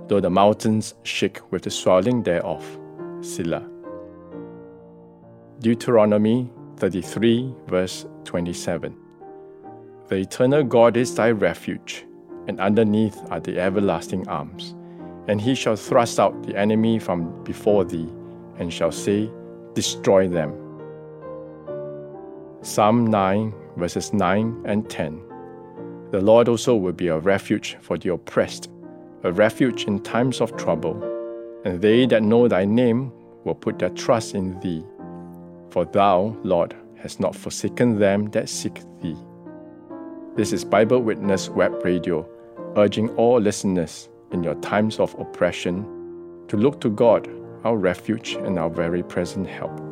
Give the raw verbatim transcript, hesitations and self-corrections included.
though the mountains shake with the swelling thereof. Selah. Deuteronomy thirty-three, verse twenty-seven. The eternal God is thy refuge, and underneath are the everlasting arms. And he shall thrust out the enemy from before thee, and shall say, Destroy them. Psalm nine, verses nine and ten. The Lord also will be a refuge for the oppressed, a refuge in times of trouble. And they that know thy name will put their trust in thee. For thou, Lord, hast not forsaken them that seek thee. This is Bible Witness Web Radio, urging all listeners in your times of oppression to look to God, our refuge and our very present help.